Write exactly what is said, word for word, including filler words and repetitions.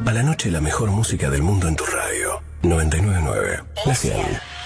A la noche la mejor música del mundo en tu radio. noventa y nueve punto nueve. La cien.